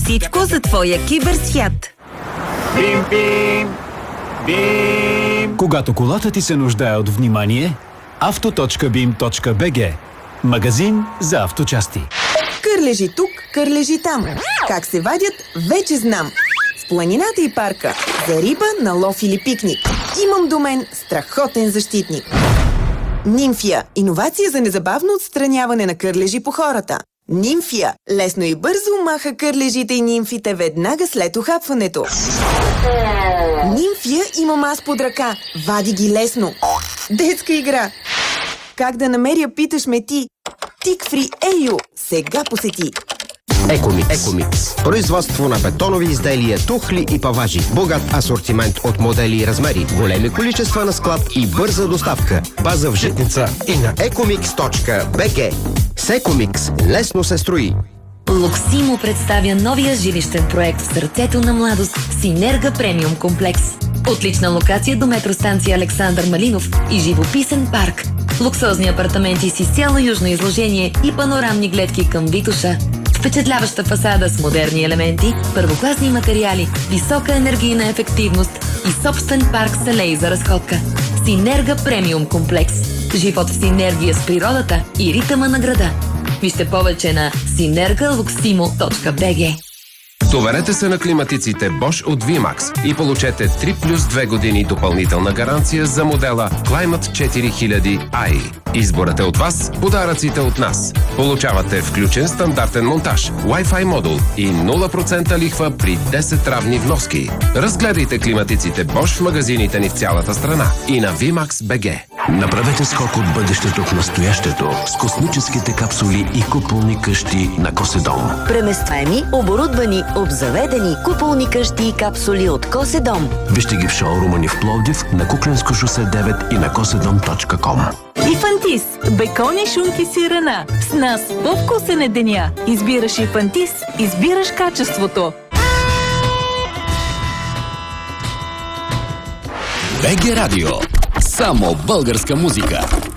Всичко за твоя киберсвят. Бим, бим, бим. Когато колата ти се нуждае от внимание, auto.bim.bg. Магазин за авточасти. Кърлежи тук, кърлежи там. Как се вадят, вече знам. В планината и парка. За риба, на лов или пикник. Имам до мен страхотен защитник. Нимфия. Иновация за незабавно отстраняване на кърлежи по хората. Нимфия. Лесно и бързо маха кърлежите и нимфите веднага след ухапването. Нимфия имам аз под ръка. Вади ги лесно. Детска игра. Как да намеря, питаш ме ти. Тикфри Ейо. Сега посети. Екомикс. Производство на бетонови изделия, тухли и паважи. Богат асортимент от модели и размери. Големи количества на склад и бърза доставка. База в Житница и на ecomix.bg. С Екомикс лесно се строи. Луксимо представя новия жилищен проект в сърцето на младост Синерга премиум комплекс. Отлична локация до метростанция Александър Малинов и живописен парк. Луксозни апартаменти с изцяло южно изложение и панорамни гледки към Витоша. Впечатляваща фасада с модерни елементи, първокласни материали, висока енергийна ефективност и собствен парк с алеи за разходка. Синерга премиум комплекс. Живот в синергия с природата и ритъма на града. Вижте повече на synergaluximo.bg. Доверете се на климатиците Bosch от VMAX и получете 3+2 години допълнителна гаранция за модела Climate 4000i. Изборът е от вас, подаръците от нас. Получавате включен стандартен монтаж, Wi-Fi модул и 0% лихва при 10 равни вноски. Разгледайте климатиците Bosch в магазините ни в цялата страна и на VMAX.bg. Направете скок от бъдещето в настоящето с космическите капсули и куполни къщи на Коседом. Преместваеми, оборудвани, обзаведени куполни къщи и капсули от Коседом. Вижте ги в шоурума ни в Пловдив, на Кукленско шосе 9 и на kosedom.com. И Фантис. Бекони, шунки, сирена. С нас по-вкусен е деня. Избираш и Фантис, избираш качеството. БГ Радио. Само българска музика.